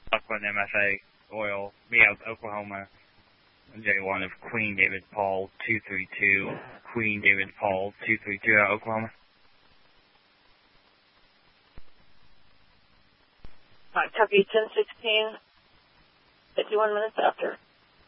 Buckland MFA Oil, Oklahoma. J1 of Queen David Paul 232. Queen David Paul 232 out of Oklahoma. Copy 1016, 51 minutes after.